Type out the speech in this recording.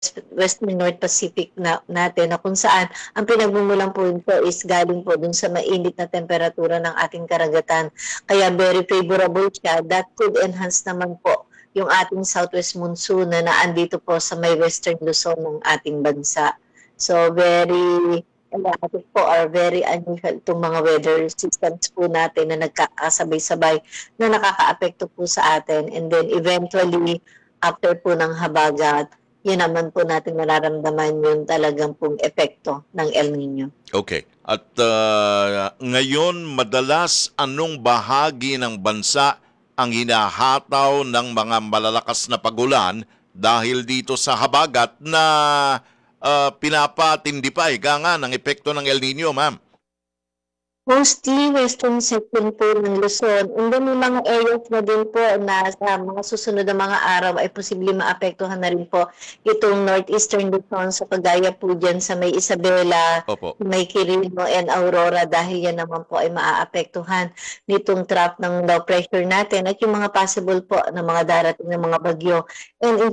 Western North Pacific natin, na kung saan ang pinagmumulan po nito is galing po dun sa mainit na temperatura ng ating karagatan. Kaya very favorable siya. That could enhance naman po yung ating southwest monsoon na naandito po sa may western Luzon ng ating bansa. So very erratic po or very unusual itong mga weather systems po natin na nagkakasabay-sabay na nakakaapekto po sa atin. And then eventually, after po ng habagat, yun naman po natin mararamdaman yung talagang pong epekto ng El Nino. Okay. At ngayon, madalas anong bahagi ng bansa ang hinahataw ng mga malalakas na pagulan dahil dito sa habagat na pinapatindi pa nga ng epekto ng El Nino, ma'am? Mostly western section po ng Luzon. And then may mga areas na din po na sa mga susunod na mga araw ay posibleng maapektuhan na rin po itong northeastern Luzon. So kagaya po dyan sa may Isabela, Opo. may Quirino and Aurora dahil yan naman po ay maaapektuhan nitong trough ng low pressure natin at yung mga possible po na mga darating na mga bagyo. And